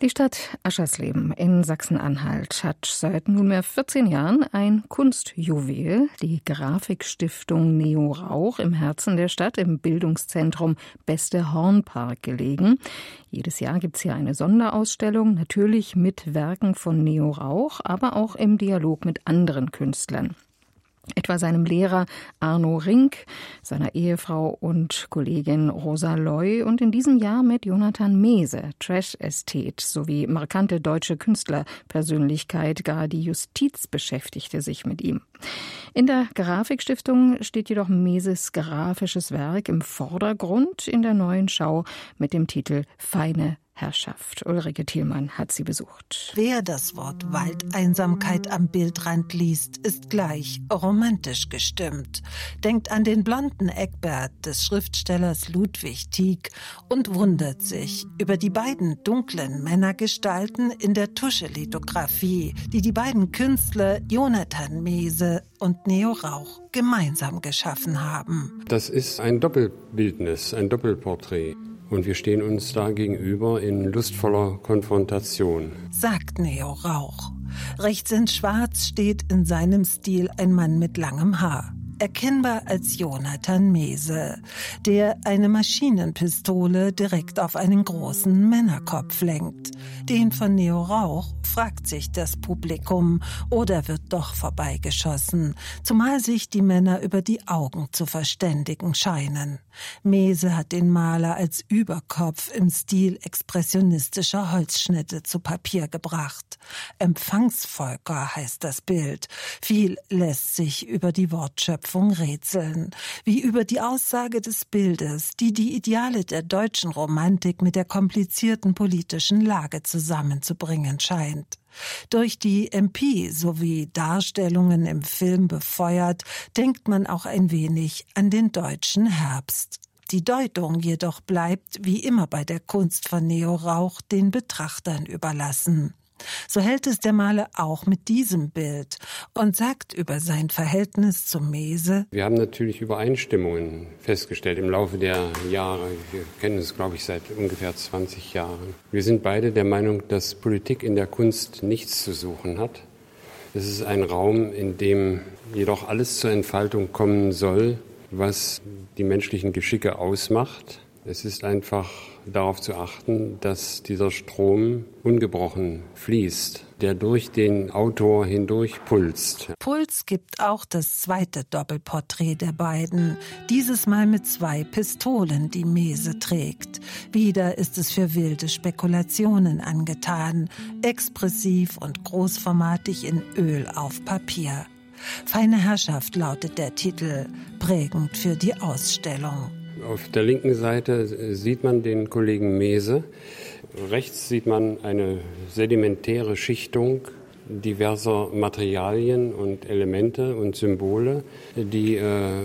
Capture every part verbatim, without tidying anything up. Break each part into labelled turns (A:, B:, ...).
A: Die Stadt Aschersleben in Sachsen-Anhalt hat seit nunmehr vierzehn Jahren ein Kunstjuwel, die Grafikstiftung Neo Rauch, im Herzen der Stadt im Bildungszentrum Beste Hornpark gelegen. Jedes Jahr gibt es hier eine Sonderausstellung, natürlich mit Werken von Neo Rauch, aber auch im Dialog mit anderen Künstlern. Etwa seinem Lehrer Arno Rink, seiner Ehefrau und Kollegin Rosa Loy und in diesem Jahr mit Jonathan Mehse, Trash-Ästhet, sowie markante deutsche Künstlerpersönlichkeit. Gar die Justiz beschäftigte sich mit ihm. In der Grafikstiftung steht jedoch Mehses grafisches Werk im Vordergrund in der neuen Schau mit dem Titel Feine Herrschaft. Ulrike Thielmann hat sie besucht.
B: Wer das Wort Waldeinsamkeit am Bildrand liest, ist gleich romantisch gestimmt. Denkt an den blonden Eckbert des Schriftstellers Ludwig Tieck und wundert sich über die beiden dunklen Männergestalten in der Tuschelithografie, die die beiden Künstler Jonathan Mehse und Neo Rauch gemeinsam geschaffen haben.
C: Das ist ein Doppelbildnis, ein Doppelporträt. Und wir stehen uns da gegenüber in lustvoller Konfrontation,
B: sagt Neo Rauch. Rechts in Schwarz steht in seinem Stil ein Mann mit langem Haar. Erkennbar als Jonathan Mehse, der eine Maschinenpistole direkt auf einen großen Männerkopf lenkt. Den von Neo Rauch fragt sich das Publikum, oder wird doch vorbeigeschossen, zumal sich die Männer über die Augen zu verständigen scheinen. Mehse hat den Maler als Überkopf im Stil expressionistischer Holzschnitte zu Papier gebracht. Empfangsvolker heißt das Bild. Viel lässt sich über die Wortschöpfung rätseln, wie über die Aussage des Bildes, die die Ideale der deutschen Romantik mit der komplizierten politischen Lage zusammenzubringen scheint. Durch die M P sowie Darstellungen im Film befeuert, denkt man auch ein wenig an den deutschen Herbst. Die Deutung jedoch bleibt, wie immer bei der Kunst von Neo Rauch, den Betrachtern überlassen. So hält es der Maler auch mit diesem Bild und sagt über sein Verhältnis zu Mehse:
C: Wir haben natürlich Übereinstimmungen festgestellt im Laufe der Jahre. Wir kennen es, glaube ich, seit ungefähr zwanzig Jahren. Wir sind beide der Meinung, dass Politik in der Kunst nichts zu suchen hat. Es ist ein Raum, in dem jedoch alles zur Entfaltung kommen soll, was die menschlichen Geschicke ausmacht. Es ist einfach darauf zu achten, dass dieser Strom ungebrochen fließt, der durch den Autor hindurch pulst.
B: Puls gibt auch das zweite Doppelporträt der beiden, dieses Mal mit zwei Pistolen, die Mehse trägt. Wieder ist es für wilde Spekulationen angetan, expressiv und großformatig in Öl auf Papier. Feine Herrschaft lautet der Titel, prägend für die Ausstellung.
C: Auf der linken Seite sieht man den Kollegen Mehse. Rechts sieht man eine sedimentäre Schichtung diverser Materialien und Elemente und Symbole, die äh,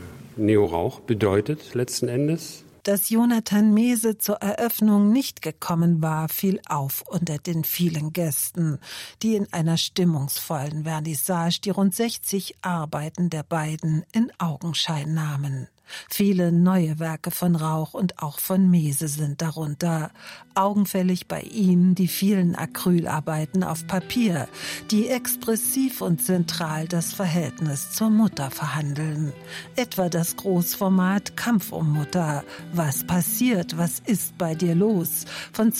C: Neo Rauch bedeutet letzten Endes.
B: Dass Jonathan Mehse zur Eröffnung nicht gekommen war, fiel auf unter den vielen Gästen, die in einer stimmungsvollen Vernissage die rund sechzig Arbeiten der beiden in Augenschein nahmen. Viele neue Werke von Rauch und auch von Mehse sind darunter. Augenfällig bei ihm die vielen Acrylarbeiten auf Papier, die expressiv und zentral das Verhältnis zur Mutter verhandeln. Etwa das Großformat Kampf um Mutter. Was passiert? Was ist bei dir los? Von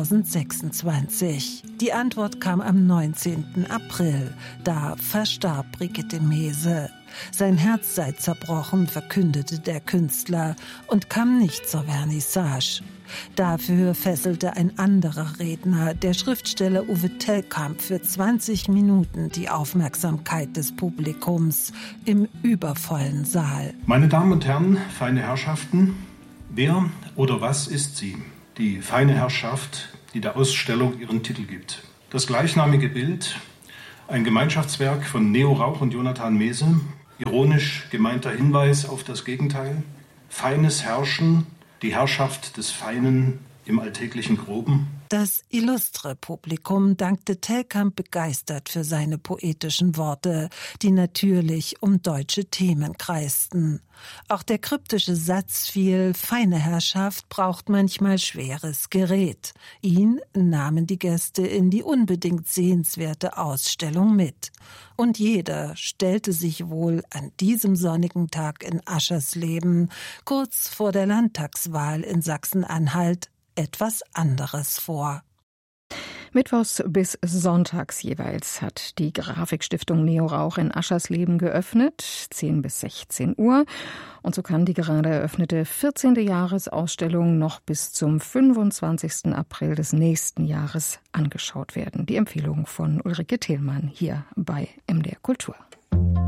B: zweitausendsechsundzwanzig. Die Antwort kam am neunzehnten April. Da verstarb Brigitte Mehse. Sein Herz sei zerbrochen, verkündete der Künstler und kam nicht zur Vernissage. Dafür fesselte ein anderer Redner, der Schriftsteller Uwe Tellkamp, für zwanzig Minuten die Aufmerksamkeit des Publikums im übervollen Saal.
D: Meine Damen und Herren, feine Herrschaften, wer oder was ist sie? Die feine Herrschaft, die der Ausstellung ihren Titel gibt. Das gleichnamige Bild, ein Gemeinschaftswerk von Neo Rauch und Jonathan Mehse, ironisch gemeinter Hinweis auf das Gegenteil, feines Herrschen, die Herrschaft des Feinen im alltäglichen Groben.
B: Das illustre Publikum dankte Telkamp begeistert für seine poetischen Worte, die natürlich um deutsche Themen kreisten. Auch der kryptische Satz fiel: Feine Herrschaft braucht manchmal schweres Gerät. Ihn nahmen die Gäste in die unbedingt sehenswerte Ausstellung mit. Und jeder stellte sich wohl an diesem sonnigen Tag in Aschersleben, kurz vor der Landtagswahl in Sachsen-Anhalt, etwas anderes vor.
A: Mittwochs bis sonntags jeweils hat die Grafikstiftung Neo Rauch in Aschersleben geöffnet, zehn bis sechzehn Uhr. Und so kann die gerade eröffnete vierzehnte Jahresausstellung noch bis zum fünfundzwanzigsten April des nächsten Jahres angeschaut werden. Die Empfehlung von Ulrike Thielmann hier bei M D R Kultur.